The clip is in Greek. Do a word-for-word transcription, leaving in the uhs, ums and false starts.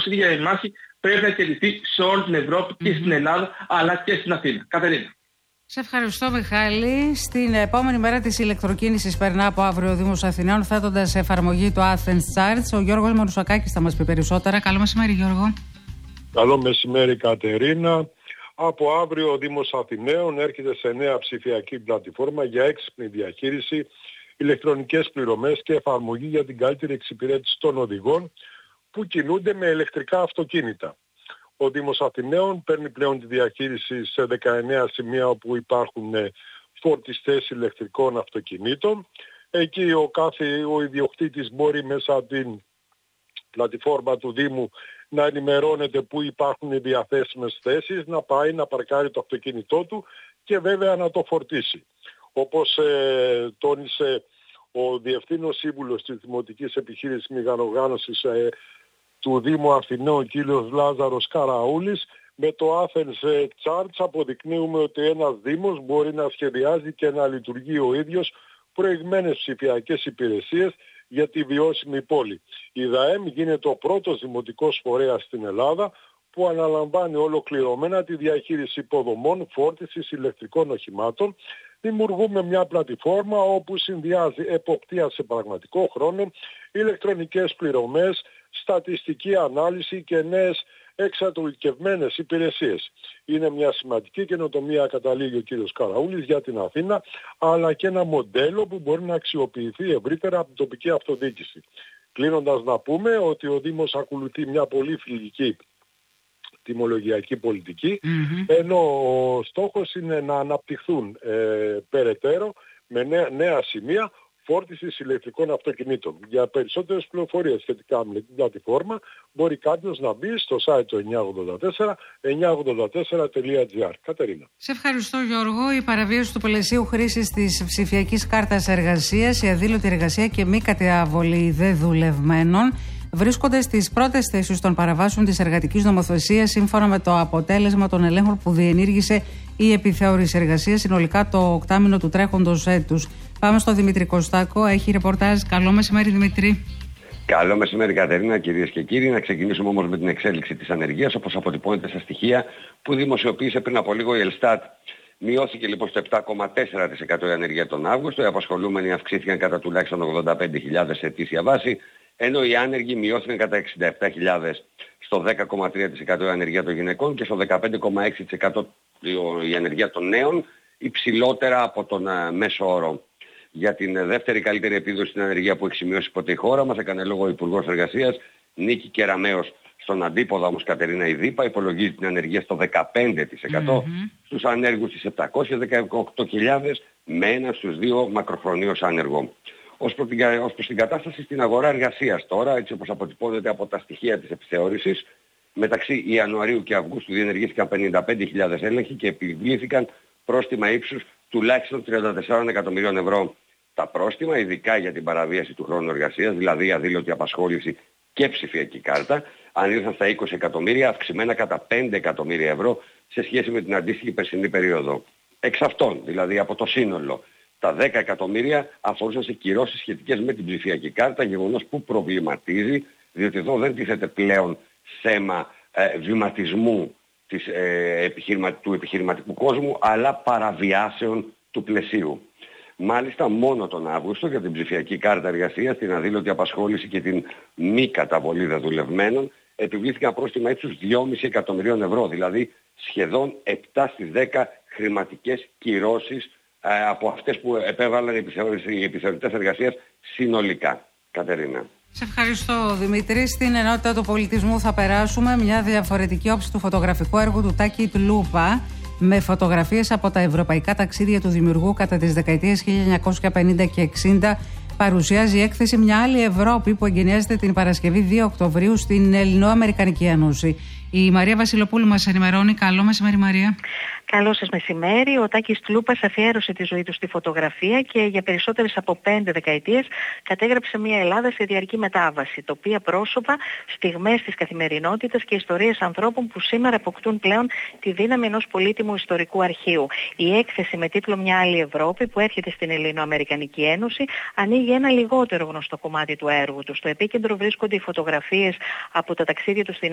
όπως ήδη για η μάχη πρέπει να κερδιθεί σε όλη την Ευρώπη και στην Ελλάδα αλλά και στην Αθήνα. Κατερίνα. Σε ευχαριστώ, Μιχάλη. Στην επόμενη μέρα της ηλεκτροκίνησης περνά από αύριο ο Δήμος Αθηναίων, θέτοντας σε εφαρμογή το Athens Charge. Ο Γιώργος Μαρουσακάκης θα μας πει περισσότερα. Καλό μεσημέρι, Γιώργο. Καλό μεσημέρι, Κατερίνα. Από αύριο ο Δήμος Αθηναίων έρχεται σε νέα ψηφιακή πλατφόρμα για έξυπνη διαχείριση, ηλεκτρονικές πληρωμές και εφαρμογή για την καλύτερη εξυπηρέτηση των οδηγών που κινούνται με ηλεκτρικά αυτοκίνητα. Ο Δήμος Αθηναίων παίρνει πλέον τη διαχείριση σε δεκαεννέα σημεία όπου υπάρχουν φορτιστές ηλεκτρικών αυτοκινήτων. Εκεί ο κάθε ο ιδιοκτήτης μπορεί μέσα από την πλατφόρμα του Δήμου να ενημερώνεται που υπάρχουν οι διαθέσιμες θέσεις, να πάει να παρκάρει το αυτοκίνητό του και βέβαια να το φορτίσει. Όπως ε, τόνισε ο Διευθύνος Σύμβουλος της Δημοτικής Επιχείρησης Μηχανοργάνωσης ε, του Δήμου Αθηναίων, κ. Λάζαρος Καραούλης, με το Athens Charge αποδεικνύουμε ότι ένας Δήμος μπορεί να σχεδιάζει και να λειτουργεί ο ίδιος προηγμένες ψηφιακές υπηρεσίες για τη βιώσιμη πόλη. Η ΔΑΕΜ γίνεται ο πρώτος δημοτικός φορέας στην Ελλάδα που αναλαμβάνει ολοκληρωμένα τη διαχείριση υποδομών φόρτισης ηλεκτρικών οχημάτων. Δημιουργούμε μια πλατφόρμα όπου συνδυάζει εποπτεία σε πραγματικό χρόνο, ηλεκτρονικές πληρωμές, στατιστική ανάλυση και νέες εξατομικευμένες υπηρεσίες. Είναι μια σημαντική καινοτομία, καταλήγει ο κ. Καραούλης, για την Αθήνα, αλλά και ένα μοντέλο που μπορεί να αξιοποιηθεί ευρύτερα από την τοπική αυτοδιοίκηση. Κλείνοντας να πούμε ότι ο Δήμος ακολουθεί μια πολύ φιλική τιμολογιακή πολιτική, mm-hmm. ενώ ο στόχος είναι να αναπτυχθούν ε, περαιτέρω με νέα, νέα σημεία φόρτισης ηλεκτρικών αυτοκινήτων. Για περισσότερες πληροφορίες σχετικά με την πλατφόρμα μπορεί κάποιος να μπει στο site του εννιακόσια ογδόντα τέσσερα εννιακόσια ογδόντα τέσσερα τελεία τζι άρ. Κατερίνα. Σε ευχαριστώ, Γιώργο. Η παραβίαση του πλαισίου χρήσης της ψηφιακής κάρτας εργασίας, η αδήλωτη εργασία και μη καταβολή δεδουλευμένων βρίσκονται στις πρώτες θέσεις των παραβάσεων της εργατικής νομοθεσίας, σύμφωνα με το αποτέλεσμα των ελέγχων που διενήργησε η επιθεώρηση εργασίας συνολικά το οκτάμηνο του τρέχοντος έτους. Πάμε στο Δημήτρη Κωστάκο, έχει ρεπορτάζ. Καλό μεσημέρι, Δημήτρη. Καλό μεσημέρι, Κατερίνα, κυρίες και κύριοι. Να ξεκινήσουμε όμως με την εξέλιξη της ανεργίας, όπως αποτυπώνεται στα στοιχεία που δημοσιοποίησε πριν από λίγο η Ελστάτ. Μειώθηκε λοιπόν στο επτά κόμμα τέσσερα τοις εκατό η ανεργία τον Αύγουστο, οι απασχολούμενοι αυξήθηκαν κατά τουλάχιστον ογδόντα πέντε χιλιάδες σε ετήσια βάση, ενώ οι άνεργοι μειώθηκαν κατά εξήντα επτά χιλιάδες, στο δέκα κόμμα τρία τοις εκατό η ανεργία των γυναικών και στο δεκαπέντε κόμμα έξι τοις εκατό η ανεργία των νέων, υψηλότερα από τον uh, μέσο όρο. Για την δεύτερη καλύτερη επίδοση στην ανεργία που έχει σημειώσει ποτέ η χώρα μας έκανε λόγο ο Υπουργός Εργασίας Νίκη Κεραμέως. Στον αντίποδα όμως, Κατερίνα, η ΔΥΠΑ υπολογίζει την ανεργία στο δεκαπέντε τοις εκατό, mm-hmm. στους ανέργους στις επτακόσιες δεκαοκτώ χιλιάδες, με ένα στους δύο μακροχρονίως άνεργο. Ως προς την, ως προς την κατάσταση στην αγορά εργασίας τώρα, έτσι όπως αποτυπώνεται από τα στοιχεία της επιθεώρησης, μεταξύ Ιανουαρίου και Αυγούστου διενεργήθηκαν πενήντα πέντε χιλιάδες έλεγχοι και επιβλήθηκαν πρόστιμα ύψους τουλάχιστον τριάντα τέσσερα εκατομμυρίων ευρώ. Τα πρόστιμα, ειδικά για την παραβίαση του χρόνου εργασίας, δηλαδή αδήλωτη απασχόληση και ψηφιακή κάρτα, ανήλθαν στα είκοσι εκατομμύρια, αυξημένα κατά πέντε εκατομμύρια ευρώ σε σχέση με την αντίστοιχη περσινή περίοδο. Εξ αυτών, δηλαδή από το σύνολο, τα δέκα εκατομμύρια αφορούσαν σε κυρώσεις σχετικές με την ψηφιακή κάρτα, γεγονός που προβληματίζει, διότι εδώ δεν τίθεται πλέον θέμα ε, βηματισμού της, ε, επιχειρημα, του επιχειρηματικού κόσμου, αλλά παραβιάσεων του πλαισίου. Μάλιστα μόνο τον Αύγουστο για την ψηφιακή κάρτα εργασίας, την αδήλωτη απασχόληση και την μη καταβολή δεδουλευμένων επιβλήθηκαν πρόστιμα ύψους δυόμισι εκατομμυρίων ευρώ, δηλαδή σχεδόν επτά στις δέκα χρηματικές κυρώσεις ε, από αυτές που επέβαλαν οι επιθεωρητές εργασίας συνολικά. Κατερίνα. Σε ευχαριστώ, Δημήτρη. Στην ενότητα του πολιτισμού θα περάσουμε μια διαφορετική όψη του φωτογραφικού έργου του Τάκη Τλούπα, με φωτογραφίες από τα ευρωπαϊκά ταξίδια του δημιουργού κατά τις δεκαετίες χίλια εννιακόσια πενήντα και εξήντα. Παρουσιάζει η έκθεση μια άλλη Ευρώπη που εγκαινιάζεται την Παρασκευή δύο Οκτωβρίου στην Ελληνοαμερικανική Ένωση. Η Μαρία Βασιλοπούλου μας ενημερώνει. Καλό μεσημέρι, Μαρία. Καλό σας μεσημέρι. Ο Τάκης Τλούπας αφιέρωσε τη ζωή του στη φωτογραφία και για περισσότερες από πέντε δεκαετίες κατέγραψε μια Ελλάδα σε διαρκή μετάβαση. Τοπία, πρόσωπα, στιγμές της καθημερινότητας και ιστορίες ανθρώπων που σήμερα αποκτούν πλέον τη δύναμη ενός πολύτιμου ιστορικού αρχείου. Η έκθεση με τίτλο «Μια άλλη Ευρώπη» που έρχεται στην Ελληνοαμερικανική Ένωση ανοίγει ένα λιγότερο γνωστό κομμάτι του έργου του. Στο επίκεντρο βρίσκονται οι φωτογραφίες από τα ταξίδια του στην